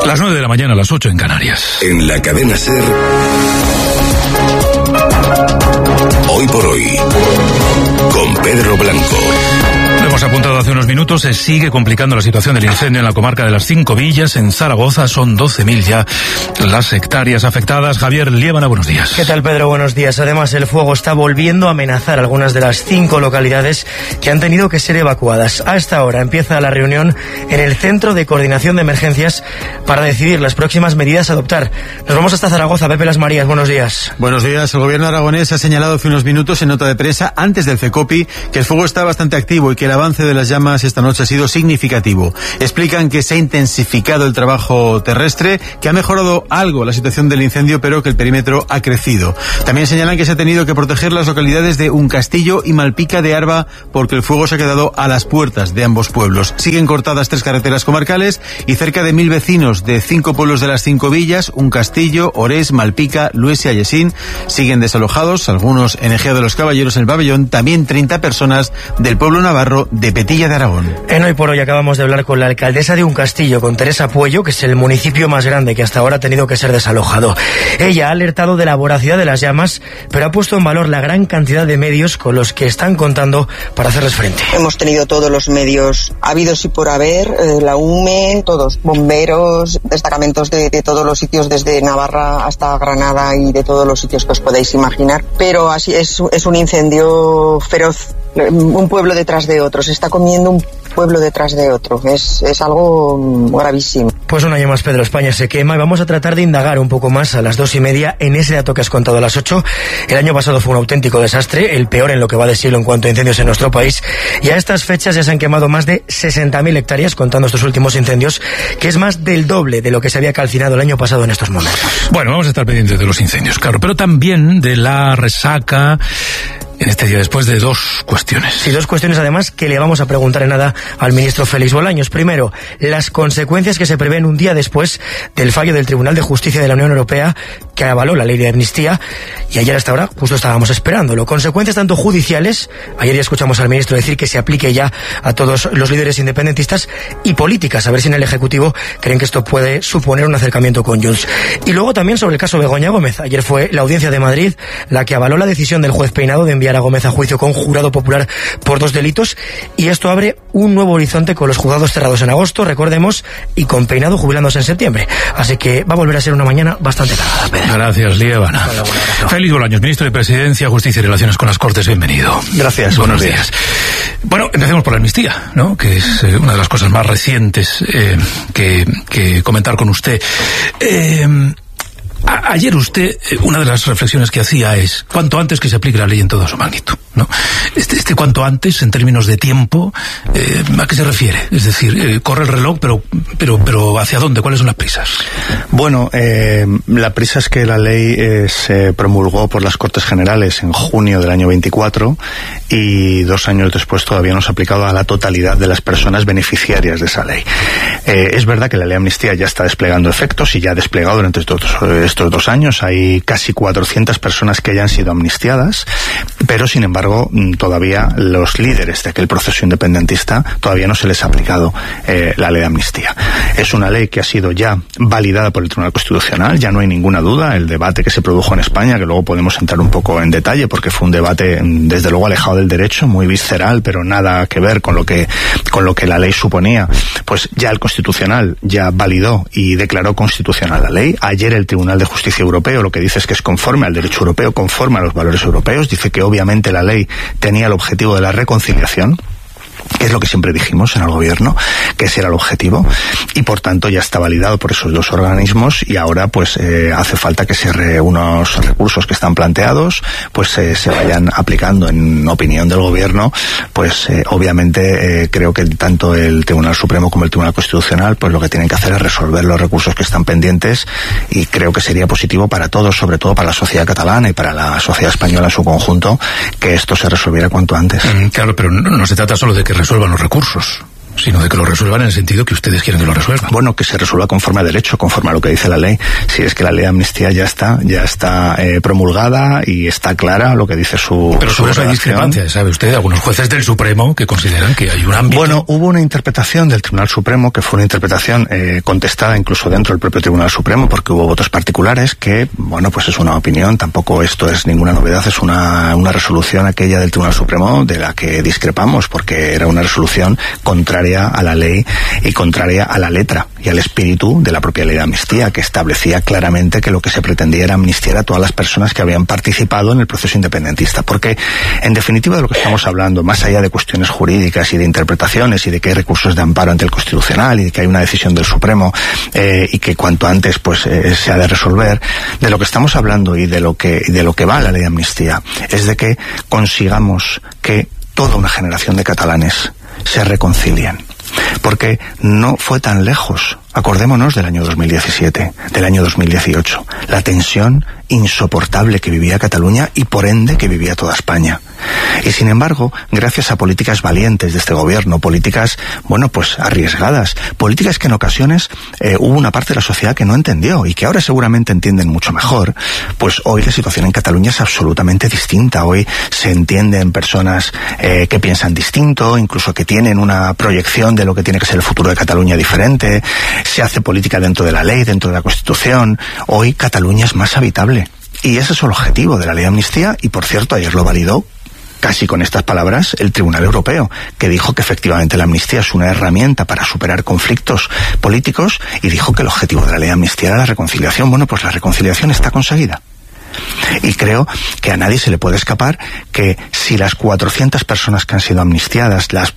Las 9 de la mañana, las 8 en Canarias. En la cadena SER, Hoy por Hoy, con Pedro Blanco. Lo hemos apuntado hace unos minutos, se sigue complicando la situación del incendio en la comarca de las Cinco Villas, en Zaragoza. Son 12.000 ya las hectáreas afectadas. Javier Liébana, buenos días. ¿Qué tal, Pedro? Buenos días. Además, el fuego está volviendo a amenazar algunas de las 5 localidades que han tenido que ser evacuadas. A esta hora empieza la reunión en el Centro de Coordinación de Emergencias para decidir las próximas medidas a adoptar. Nos vamos hasta Zaragoza. Pepe Las Marías, buenos días. Buenos días. El gobierno aragonés ha señalado hace unos minutos en nota de prensa, antes del CECOPI, que el fuego está bastante activo y que el avance de las llamas esta noche ha sido significativo. Explican que se ha intensificado el trabajo terrestre, que ha mejorado algo la situación del incendio, pero que el perímetro ha crecido. También señalan que se ha tenido que proteger las localidades de Uncastillo y Malpica de Arba, porque el fuego se ha quedado a las puertas de ambos pueblos. Siguen cortadas 3 carreteras comarcales y cerca de 1.000 vecinos de 5 pueblos de las 5 villas, Uncastillo, Orés, Malpica, Lues y Ayesín, siguen desalojados, algunos en Ejea de los Caballeros, en el Pabellón, también 30 personas del pueblo navarro de Petilla de Aragón. En Hoy por Hoy acabamos de hablar con la alcaldesa de Uncastillo, con Teresa Puello, que es el municipio más grande que hasta ahora ha tenido que ser desalojado. Ella ha alertado de la voracidad de las llamas, pero ha puesto en valor la gran cantidad de medios con los que están contando para hacerles frente. Hemos tenido todos los medios habidos y por haber, la UME, todos, bomberos, destacamentos de todos los sitios, desde Navarra hasta Granada y de todos los sitios que os podéis imaginar. Pero así es un incendio feroz. Un pueblo detrás de otro, se está comiendo un pueblo detrás de otro, es algo gravísimo. Pues un año más, Pedro, España se quema y vamos a tratar de indagar un poco más a las 2:30 en ese dato que has contado a las 8. El año pasado fue un auténtico desastre, el peor en lo que va de siglo en cuanto a incendios en nuestro país, y a estas fechas ya se han quemado más de 60.000 hectáreas contando estos últimos incendios, que es más del doble de lo que se había calcinado el año pasado en estos momentos. Bueno, vamos a estar pendientes de los incendios, claro, pero también de la resaca en este día después de 2 cuestiones. Sí, 2 cuestiones además que le vamos a preguntar en nada al ministro Félix Bolaños. Primero, las consecuencias que se prevén un día después del fallo del Tribunal de Justicia de la Unión Europea que avaló la ley de amnistía, y ayer hasta ahora justo estábamos esperándolo. Consecuencias tanto judiciales, ayer ya escuchamos al ministro decir que se aplique ya a todos los líderes independentistas, y políticas, a ver si en el Ejecutivo creen que esto puede suponer un acercamiento con Junts. Y luego también sobre el caso Begoña Gómez. Ayer fue la Audiencia de Madrid la que avaló la decisión del juez Peinado de enviar a Gómez a juicio con jurado popular por 2 delitos, y esto abre un nuevo horizonte con los juzgados cerrados en agosto, recordemos, y con Peinado jubilándose en septiembre. Así que va a volver a ser una mañana bastante cargada, Pedro. Gracias, Liébana. Félix Bolaños, ministro de Presidencia, Justicia y Relaciones con las Cortes, bienvenido. Gracias, buenos días. Bueno, empecemos por la amnistía, ¿no? Que es una de las cosas más recientes que comentar con usted. Ayer usted, una de las reflexiones que hacía es cuanto antes que se aplique la ley en toda su magnitud, ¿no? Este cuanto antes, en términos de tiempo, ¿a qué se refiere? Es decir, corre el reloj, pero ¿hacia dónde? ¿Cuáles son las prisas? Bueno, la prisa es que la ley se promulgó por las Cortes Generales en junio del año 24 y 2 años después todavía no se ha aplicado a la totalidad de las personas beneficiarias de esa ley. Es verdad que la ley de amnistía ya está desplegando efectos y ya ha desplegado durante estos 2 años. Hay casi 400 personas que ya han sido amnistiadas, pero sin embargo todavía los líderes de aquel proceso independentista todavía no se les ha aplicado la ley de amnistía. Es una ley que ha sido ya validada por el Tribunal Constitucional, ya no hay ninguna duda. El debate que se produjo en España, que luego podemos entrar un poco en detalle porque fue un debate desde luego alejado del derecho, muy visceral, pero nada que ver con lo que la ley suponía, pues ya el Constitucional ya validó y declaró constitucional la ley. Ayer el Tribunal de Justicia Europeo lo que dice es que es conforme al derecho europeo, conforme a los valores europeos. Dice que obviamente la ley tenía el objetivo de la reconciliación, que es lo que siempre dijimos en el gobierno, que ese era el objetivo, y por tanto ya está validado por esos 2 organismos, y ahora pues hace falta que unos recursos que están planteados pues se vayan aplicando. En opinión del gobierno, pues obviamente creo que tanto el Tribunal Supremo como el Tribunal Constitucional pues lo que tienen que hacer es resolver los recursos que están pendientes, y creo que sería positivo para todos, sobre todo para la sociedad catalana y para la sociedad española en su conjunto, que esto se resolviera cuanto antes. Claro, pero no se trata solo de que resuelvan los recursos. sino de que lo resuelvan en el sentido que ustedes quieren que lo resuelvan. Bueno, que se resuelva conforme a derecho, conforme a lo que dice la ley. Si es que la ley de amnistía ya está promulgada y está clara lo que dice su Pero sobre eso hay discrepancias, ¿sabe usted? Algunos jueces del Supremo que consideran que hay un ámbito... Bueno, hubo una interpretación del Tribunal Supremo que fue una interpretación contestada incluso dentro del propio Tribunal Supremo, porque hubo votos particulares que, bueno, pues es una opinión, tampoco esto es ninguna novedad, es una resolución aquella del Tribunal Supremo de la que discrepamos, porque era una resolución contraria a la ley y contraria a la letra y al espíritu de la propia ley de amnistía, que establecía claramente que lo que se pretendía era amnistiar a todas las personas que habían participado en el proceso independentista, porque en definitiva de lo que estamos hablando, más allá de cuestiones jurídicas y de interpretaciones y de que hay recursos de amparo ante el Constitucional y de que hay una decisión del Supremo y que cuanto antes pues se ha de resolver, de lo que estamos hablando y de lo que va la ley de amnistía es de que consigamos que toda una generación de catalanes se reconcilien, porque no fue tan lejos. Acordémonos del año 2017, del año 2018, la tensión insoportable que vivía Cataluña y por ende que vivía toda España. Y sin embargo, gracias a políticas valientes de este gobierno, políticas, bueno, pues arriesgadas, políticas que en ocasiones hubo una parte de la sociedad que no entendió y que ahora seguramente entienden mucho mejor, pues hoy la situación en Cataluña es absolutamente distinta. Hoy se entienden personas que piensan distinto, incluso que tienen una proyección de lo que tiene que ser el futuro de Cataluña diferente. Se hace política dentro de la ley, dentro de la Constitución. Hoy Cataluña es más habitable. Y ese es el objetivo de la ley de amnistía, y por cierto, ayer lo validó casi con estas palabras el Tribunal Europeo, que dijo que efectivamente la amnistía es una herramienta para superar conflictos políticos, y dijo que el objetivo de la ley de amnistía era la reconciliación. Bueno, pues la reconciliación está conseguida. Y creo que a nadie se le puede escapar que si las 400 personas que han sido amnistiadas, las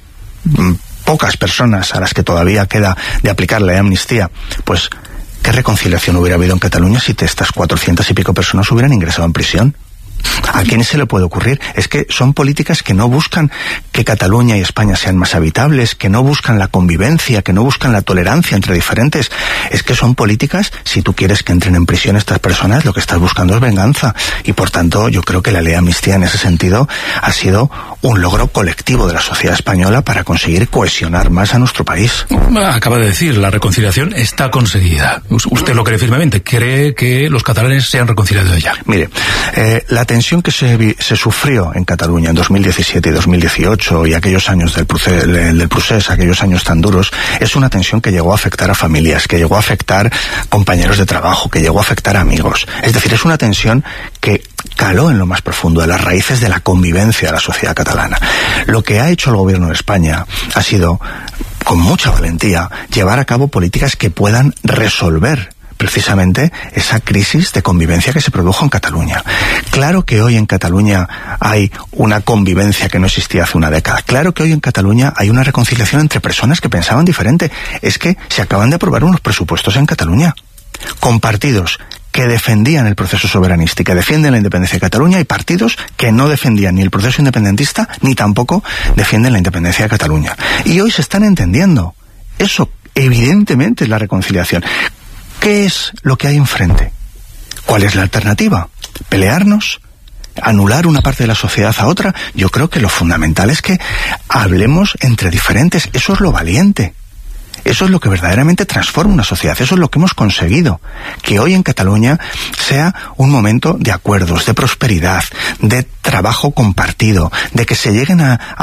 pocas personas a las que todavía queda de aplicar la ley de amnistía, pues ¿qué reconciliación hubiera habido en Cataluña si estas 400 y pico personas hubieran ingresado en prisión? ¿A quién se le puede ocurrir? Es que son políticas que no buscan que Cataluña y España sean más habitables, que no buscan la convivencia, que no buscan la tolerancia entre diferentes. Es que son políticas, si tú quieres que entren en prisión estas personas, lo que estás buscando es venganza. Y por tanto, yo creo que la ley de amnistía en ese sentido ha sido un logro colectivo de la sociedad española para conseguir cohesionar más a nuestro país. Acaba de decir, la reconciliación está conseguida. Usted lo cree firmemente, cree que los catalanes se han reconciliado ya. Mire, la tensión que se sufrió en Cataluña en 2017 y 2018 y aquellos años del procés, aquellos años tan duros, es una tensión que llegó a afectar a familias, que llegó a afectar compañeros de trabajo, que llegó a afectar a amigos. Es decir, es una tensión que caló en lo más profundo de las raíces de la convivencia de la sociedad catalana. Lo que ha hecho el gobierno de España ha sido, con mucha valentía, llevar a cabo políticas que puedan resolver precisamente esa crisis de convivencia que se produjo en Cataluña. Claro que hoy en Cataluña hay una convivencia que no existía hace una década. Claro que hoy en Cataluña hay una reconciliación entre personas que pensaban diferente. Es que se acaban de aprobar unos presupuestos en Cataluña con partidos que defendían el proceso soberanista y que defienden la independencia de Cataluña, y partidos que no defendían ni el proceso independentista ni tampoco defienden la independencia de Cataluña. Y hoy se están entendiendo. Eso evidentemente es la reconciliación. ¿Qué es lo que hay enfrente? ¿Cuál es la alternativa? ¿Pelearnos? ¿Anular una parte de la sociedad a otra? Yo creo que lo fundamental es que hablemos entre diferentes. Eso es lo valiente. Eso es lo que verdaderamente transforma una sociedad. Eso es lo que hemos conseguido. Que hoy en Cataluña sea un momento de acuerdos, de prosperidad, de trabajo compartido, de que se lleguen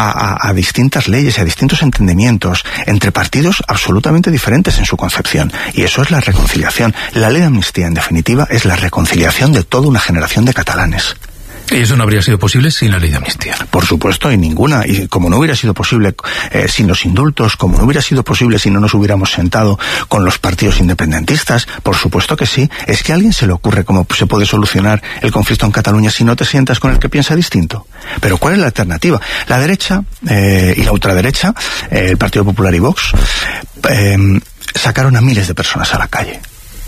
a distintas leyes y a distintos entendimientos entre partidos absolutamente diferentes en su concepción. Y eso es la reconciliación. La ley de amnistía, en definitiva, es la reconciliación de toda una generación de catalanes. Y eso no habría sido posible sin la ley de amnistía. Por supuesto, y ninguna. Y como no hubiera sido posible sin los indultos, como no hubiera sido posible si no nos hubiéramos sentado con los partidos independentistas, por supuesto que sí. Es que a alguien se le ocurre cómo se puede solucionar el conflicto en Cataluña si no te sientas con el que piensa distinto. Pero ¿cuál es la alternativa? La derecha y la ultraderecha, el Partido Popular y Vox, sacaron a miles de personas a la calle.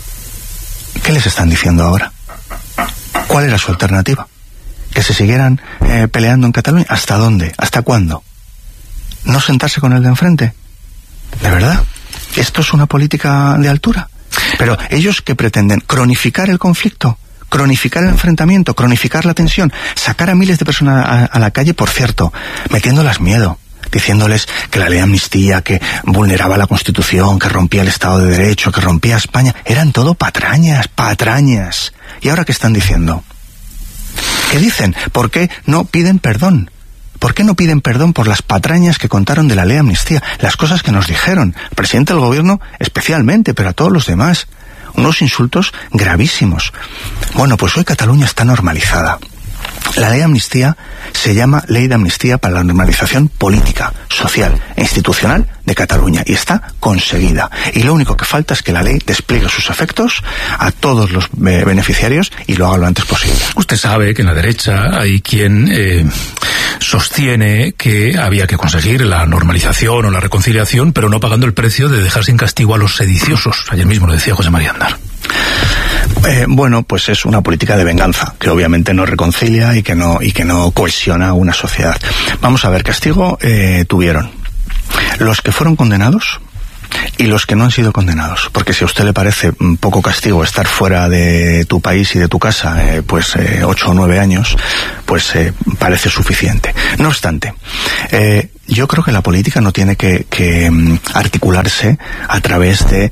¿Qué les están diciendo ahora? ¿Cuál era su alternativa? ¿Que se siguieran peleando en Cataluña? ¿Hasta dónde? ¿Hasta cuándo? ¿No sentarse con el de enfrente? ¿De verdad? ¿Esto es una política de altura? Pero ellos que pretenden cronificar el conflicto, cronificar el enfrentamiento, cronificar la tensión, sacar a miles de personas a la calle, por cierto, metiéndolas miedo, diciéndoles que la ley de amnistía, que vulneraba la Constitución, que rompía el Estado de Derecho, que rompía a España, eran todo patrañas. ¿Y ahora qué están diciendo? ¿Qué dicen? ¿Por qué no piden perdón? ¿Por qué no piden perdón por las patrañas que contaron de la ley de amnistía? Las cosas que nos dijeron, el presidente del gobierno especialmente, pero a todos los demás. Unos insultos gravísimos. Bueno, pues hoy Cataluña está normalizada. La ley de amnistía se llama Ley de Amnistía para la Normalización Política, Social e Institucional de Cataluña, y está conseguida. Y lo único que falta es que la ley despliegue sus efectos a todos los beneficiarios y lo haga lo antes posible. Usted sabe que en la derecha hay quien sostiene que había que conseguir la normalización o la reconciliación, pero no pagando el precio de dejar sin castigo a los sediciosos. Ayer mismo lo decía José María Aznar. Bueno, pues es una política de venganza, que obviamente no reconcilia y que no cohesiona una sociedad. Vamos a ver, castigo tuvieron los que fueron condenados y los que no han sido condenados, porque si a usted le parece poco castigo estar fuera de tu país y de tu casa 8 o 9 años, pues parece suficiente. No obstante, yo creo que la política no tiene que articularse a través de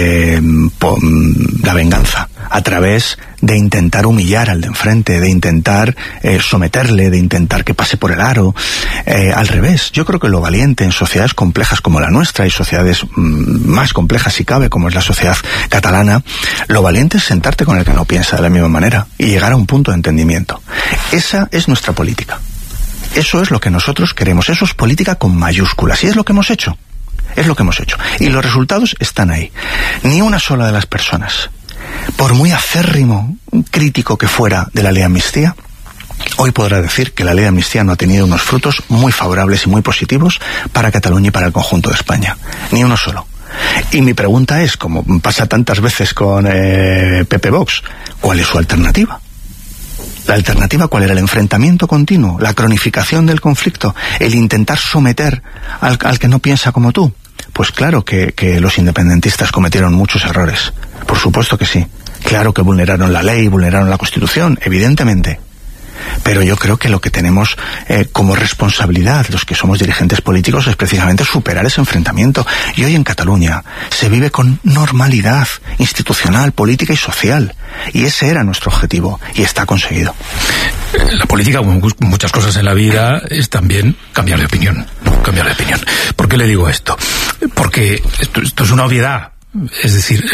la venganza, a través de intentar humillar al de enfrente, de intentar someterle, de intentar que pase por el aro. Al revés, yo creo que lo valiente en sociedades complejas como la nuestra y sociedades más complejas si cabe, como es la sociedad catalana, lo valiente es sentarte con el que no piensa de la misma manera y llegar a un punto de entendimiento. Esa es nuestra política. Eso es lo que nosotros queremos. Eso es política con mayúsculas. Y es lo que hemos hecho. Es lo que hemos hecho. Y los resultados están ahí. Ni una sola de las personas, por muy acérrimo crítico que fuera de la ley de amnistía, hoy podrá decir que la ley de amnistía no ha tenido unos frutos muy favorables y muy positivos para Cataluña y para el conjunto de España. Ni uno solo. Y mi pregunta es, como pasa tantas veces con PP Vox, ¿cuál es su alternativa? ¿La alternativa cuál era? ¿El enfrentamiento continuo? ¿La cronificación del conflicto? ¿El intentar someter al que no piensa como tú? Pues claro que los independentistas cometieron muchos errores. Por supuesto que sí. Claro que vulneraron la ley, vulneraron la Constitución, evidentemente. Pero yo creo que lo que tenemos como responsabilidad, los que somos dirigentes políticos, es precisamente superar ese enfrentamiento. Y hoy en Cataluña se vive con normalidad institucional, política y social. Y ese era nuestro objetivo, y está conseguido. La política, como muchas cosas en la vida, es también cambiar de opinión. Cambiar de opinión. ¿Por qué le digo esto? Porque esto es una obviedad. Es decir,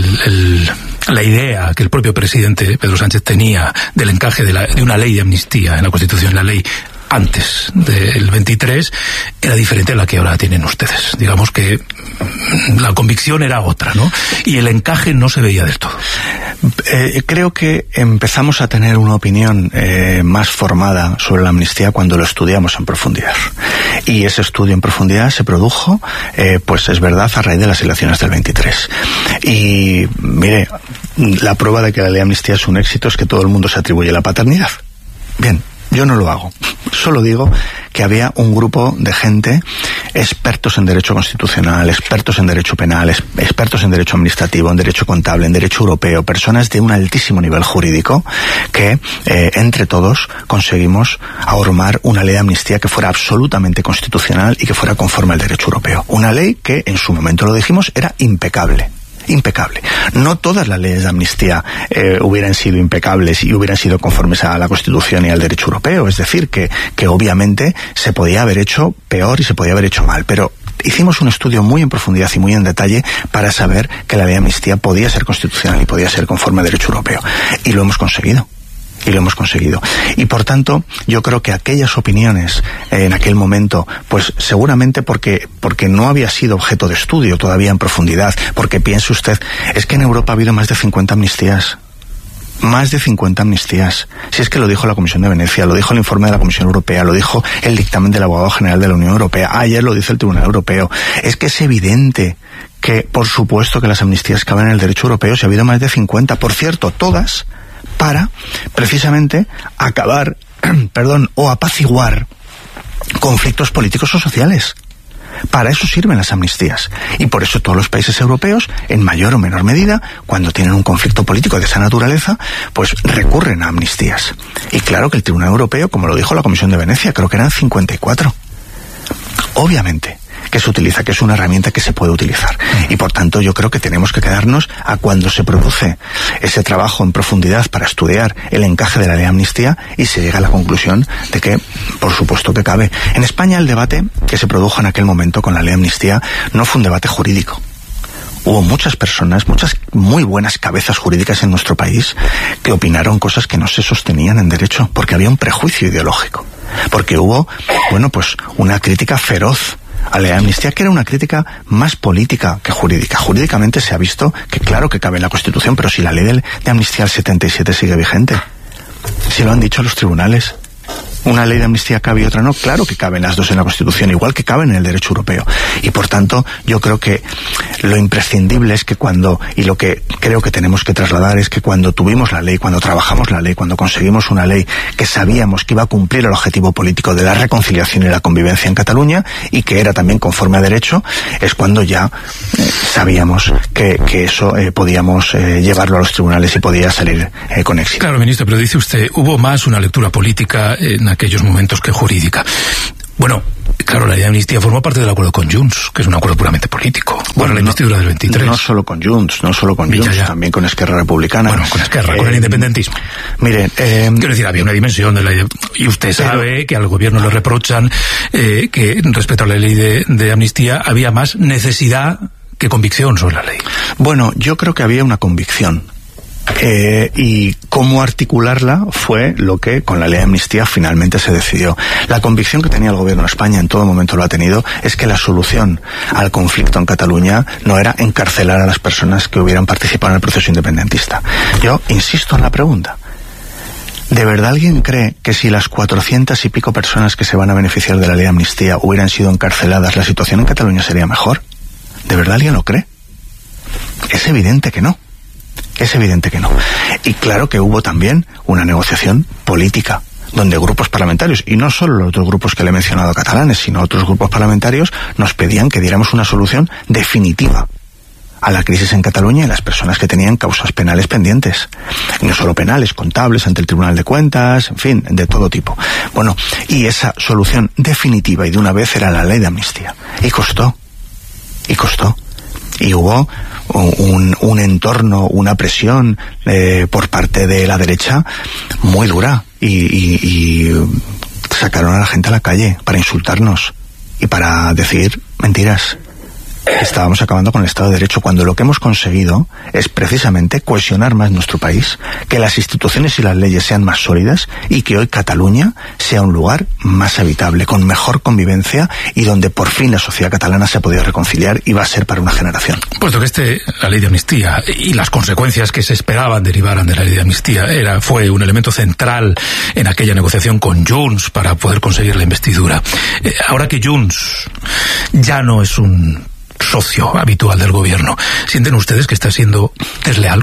la idea que el propio presidente Pedro Sánchez tenía del encaje de una ley de amnistía en la Constitución, la ley antes del 23, era diferente a la que ahora tienen ustedes. Digamos que la convicción era otra, ¿no? Y el encaje no se veía del todo. Creo que empezamos a tener una opinión más formada sobre la amnistía cuando lo estudiamos en profundidad. Y ese estudio en profundidad se produjo, pues es verdad, a raíz de las elecciones del 23. Y, mire, la prueba de que la ley de amnistía es un éxito es que todo el mundo se atribuye la paternidad. Bien. Yo no lo hago. Solo digo que había un grupo de gente, expertos en derecho constitucional, expertos en derecho penal, expertos en derecho administrativo, en derecho contable, en derecho europeo, personas de un altísimo nivel jurídico, que entre todos conseguimos ahormar una ley de amnistía que fuera absolutamente constitucional y que fuera conforme al derecho europeo. Una ley que, en su momento lo dijimos, era impecable. Impecable. No todas las leyes de amnistía hubieran sido impecables y hubieran sido conformes a la Constitución y al derecho europeo. Es decir, que obviamente se podía haber hecho peor y se podía haber hecho mal. Pero hicimos un estudio muy en profundidad y muy en detalle para saber que la ley de amnistía podía ser constitucional y podía ser conforme al derecho europeo. Y lo hemos conseguido. Y lo hemos conseguido. Y por tanto, yo creo que aquellas opiniones en aquel momento, pues seguramente porque no había sido objeto de estudio todavía en profundidad, porque piense usted, es que en Europa ha habido más de 50 amnistías. Más de 50 amnistías. Si es que lo dijo la Comisión de Venecia, lo dijo el informe de la Comisión Europea, lo dijo el dictamen del Abogado General de la Unión Europea, ayer lo dice el Tribunal Europeo. Es que es evidente que, por supuesto, que las amnistías caben en el derecho europeo, si ha habido más de 50. Por cierto, todas para, precisamente, acabar, o apaciguar conflictos políticos o sociales. Para eso sirven las amnistías. Y por eso todos los países europeos, en mayor o menor medida, cuando tienen un conflicto político de esa naturaleza, pues recurren a amnistías. Y claro que el Tribunal Europeo, como lo dijo la Comisión de Venecia, creo que eran 54. obviamente que se utiliza, que es una herramienta que se puede utilizar. Y por tanto yo creo que tenemos que quedarnos a cuando se produce ese trabajo en profundidad para estudiar el encaje de la ley de amnistía y se llega a la conclusión de que, por supuesto que cabe. En España el debate que se produjo en aquel momento con la ley de amnistía no fue un debate jurídico. Hubo muchas personas, muchas muy buenas cabezas jurídicas en nuestro país que opinaron cosas que no se sostenían en derecho, porque había un prejuicio ideológico, porque hubo, pues una crítica feroz a la ley de amnistía, que era una crítica más política que jurídica. Jurídicamente se ha visto que claro que cabe en la Constitución, pero si la ley de amnistía del 77 sigue vigente, si lo han dicho los tribunales, una ley de amnistía cabe y otra no, claro que caben las dos en la Constitución, igual que caben en el derecho europeo. Y por tanto, yo creo que lo imprescindible es que y lo que creo que tenemos que trasladar es que cuando tuvimos la ley, cuando trabajamos la ley, cuando conseguimos una ley que sabíamos que iba a cumplir el objetivo político de la reconciliación y la convivencia en Cataluña, y que era también conforme a derecho, es cuando ya sabíamos que eso podíamos llevarlo a los tribunales y podía salir con éxito. Claro, ministro, pero dice usted, hubo más una lectura política en aquellos momentos que jurídica. Bueno, claro, la ley de amnistía formó parte del acuerdo con Junts, que es un acuerdo puramente político. Bueno, la investidura del 23. No solo con Junts, también con Esquerra Republicana. Bueno, con Esquerra, con el independentismo. Mire, quiero decir, había una dimensión de la ley, y usted sabe que al gobierno le reprochan que respecto a la ley de amnistía había más necesidad que convicción sobre la ley. Bueno, yo creo que había una convicción. Y cómo articularla fue lo que con la ley de amnistía finalmente se decidió. La convicción que tenía el gobierno de España, en todo momento lo ha tenido, es que la solución al conflicto en Cataluña no era encarcelar a las personas que hubieran participado en el proceso independentista. Yo insisto en la pregunta. ¿De verdad alguien cree que si las 400 y pico personas que se van a beneficiar de la ley de amnistía hubieran sido encarceladas, la situación en Cataluña sería mejor? ¿De verdad alguien lo cree? Es evidente que no. Es evidente que no. Y claro que hubo también una negociación política, donde grupos parlamentarios, y no solo los otros grupos que le he mencionado catalanes, sino otros grupos parlamentarios, nos pedían que diéramos una solución definitiva a la crisis en Cataluña y las personas que tenían causas penales pendientes. Y no solo penales, contables ante el Tribunal de Cuentas, en fin, de todo tipo. Bueno, y esa solución definitiva y de una vez era la ley de amnistía. Y costó. Y hubo un entorno, una presión por parte de la derecha muy dura y sacaron a la gente a la calle para insultarnos y para decir mentiras. Estábamos acabando con el Estado de Derecho, cuando lo que hemos conseguido es precisamente cohesionar más nuestro país, que las instituciones y las leyes sean más sólidas y que hoy Cataluña sea un lugar más habitable, con mejor convivencia y donde por fin la sociedad catalana se ha podido reconciliar y va a ser para una generación. Puesto que la ley de amnistía y las consecuencias que se esperaban derivaran de la ley de amnistía fue un elemento central en aquella negociación con Junts para poder conseguir la investidura. Ahora que Junts ya no es un socio habitual del gobierno, ¿sienten ustedes que está siendo desleal?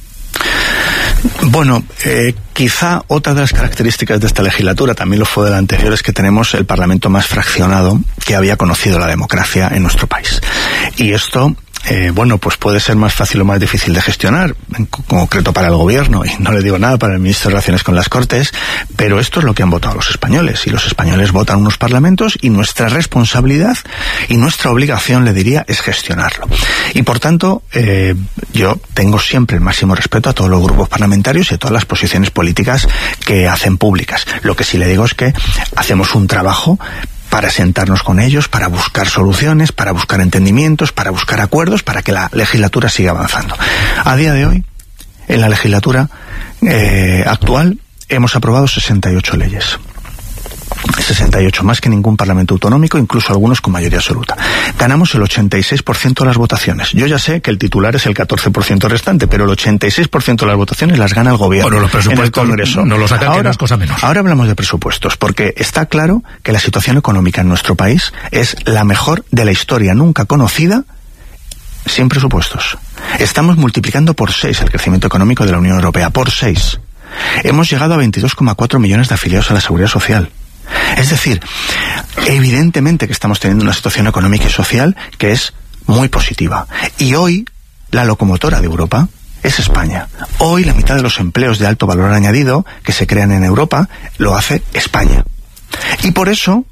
Bueno, quizá otra de las características de esta legislatura, también lo fue de la anterior, es que tenemos el Parlamento más fraccionado que había conocido la democracia en nuestro país. Y esto pues puede ser más fácil o más difícil de gestionar, en concreto para el gobierno, y no le digo nada para el ministro de Relaciones con las Cortes, pero esto es lo que han votado los españoles, y los españoles votan unos parlamentos, y nuestra responsabilidad y nuestra obligación, le diría, es gestionarlo. Y por tanto, yo tengo siempre el máximo respeto a todos los grupos parlamentarios y a todas las posiciones políticas que hacen públicas. Lo que sí le digo es que hacemos un trabajo para sentarnos con ellos, para buscar soluciones, para buscar entendimientos, para buscar acuerdos, para que la legislatura siga avanzando. A día de hoy, en la legislatura actual, hemos aprobado 68 leyes. 68, más que ningún parlamento autonómico, incluso algunos con mayoría absoluta. Ganamos el 86% de las votaciones. Yo ya sé que el titular es el 14% restante, pero el 86% de las votaciones las gana el gobierno. Bueno, los presupuestos en el Congreso. No los sacan, que no es cosa menos. Ahora hablamos de presupuestos, porque está claro que la situación económica en nuestro país es la mejor de la historia nunca conocida sin presupuestos. Estamos multiplicando por 6 el crecimiento económico de la Unión Europea, por 6. Hemos llegado a 22,4 millones de afiliados a la Seguridad Social. Es decir, evidentemente que estamos teniendo una situación económica y social que es muy positiva. Y hoy, la locomotora de Europa es España. Hoy, la mitad de los empleos de alto valor añadido que se crean en Europa lo hace España. Y por eso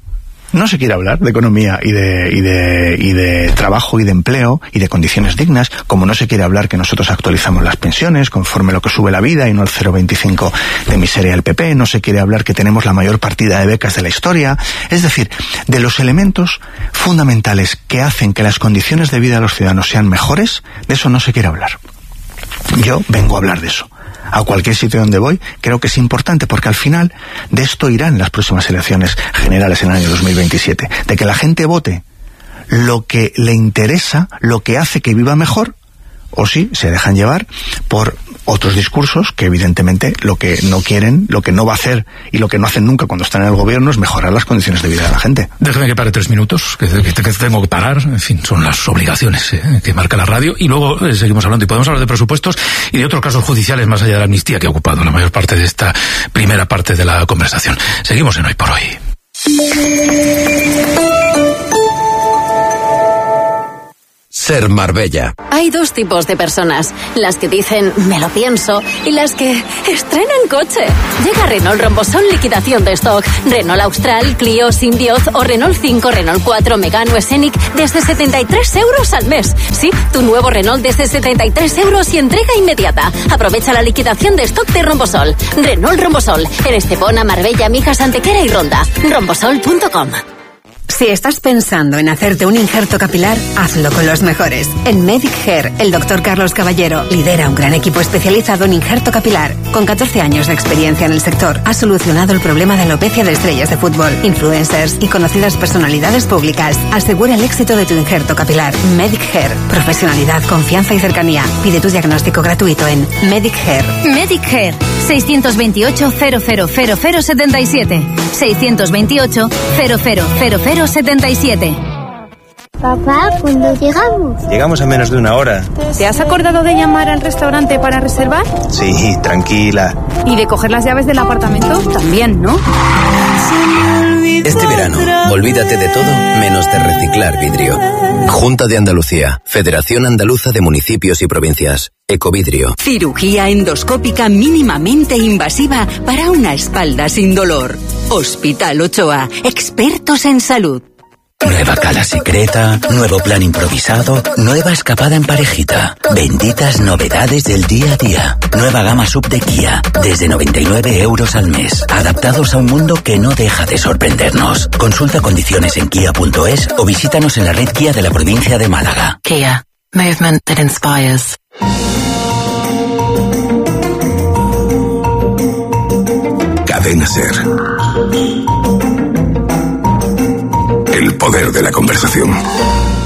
No se quiere hablar de economía y de trabajo y de empleo y de condiciones dignas, como no se quiere hablar que nosotros actualizamos las pensiones conforme lo que sube la vida y no el 0,25 de miseria del PP. No se quiere hablar que tenemos la mayor partida de becas de la historia. Es decir, de los elementos fundamentales que hacen que las condiciones de vida de los ciudadanos sean mejores, de eso no se quiere hablar. Yo vengo a hablar de eso. A cualquier sitio donde voy, creo que es importante, porque al final de esto irán las próximas elecciones generales en el año 2027, de que la gente vote lo que le interesa, lo que hace que viva mejor, o si se dejan llevar por otros discursos que evidentemente lo que no quieren, lo que no va a hacer y lo que no hacen nunca cuando están en el gobierno es mejorar las condiciones de vida de la gente. Déjeme que pare 3 minutos, que tengo que parar. En fin, son las obligaciones que marca la radio, y luego seguimos hablando, y podemos hablar de presupuestos y de otros casos judiciales más allá de la amnistía que ha ocupado la mayor parte de esta primera parte de la conversación. Seguimos en Hoy por Hoy. Ser Marbella. Hay 2 tipos de personas, las que dicen me lo pienso y las que estrenan coche. Llega Renault Rombosol liquidación de stock. Renault Austral, Clio, Symbioz o Renault 5, Renault 4, Megane o Scenic desde 73 euros al mes. Sí, tu nuevo Renault desde 73 euros y entrega inmediata. Aprovecha la liquidación de stock de Rombosol. Renault Rombosol, en Estepona, Marbella, Mijas, Antequera y Ronda. Rombosol.com. Si estás pensando en hacerte un injerto capilar, hazlo con los mejores. En Medic Hair, el Dr. Carlos Caballero lidera un gran equipo especializado en injerto capilar. Con 14 años de experiencia en el sector, ha solucionado el problema de alopecia de estrellas de fútbol, influencers y conocidas personalidades públicas. Asegura el éxito de tu injerto capilar. Medic Hair. Profesionalidad, confianza y cercanía. Pide tu diagnóstico gratuito en Medic Hair. Medic Hair. 628 000077. 628 000077. Papá, ¿cuándo llegamos? Llegamos a menos de 1 hora. ¿Te has acordado de llamar al restaurante para reservar? Sí, tranquila. ¿Y de coger las llaves del apartamento? También, ¿no? Este verano, olvídate de todo menos de reciclar vidrio. Junta de Andalucía, Federación Andaluza de Municipios y Provincias. Ecovidrio. Cirugía endoscópica mínimamente invasiva para una espalda sin dolor. Hospital Ochoa, expertos en salud. Nueva cala secreta, nuevo plan improvisado, nueva escapada en parejita. Benditas novedades del día a día. Nueva gama sub de Kia, desde 99 euros al mes. Adaptados a un mundo que no deja de sorprendernos. Consulta condiciones en kia.es o visítanos en la red Kia de la provincia de Málaga. Kia, movement that inspires. Cadena SER. El poder de la conversación.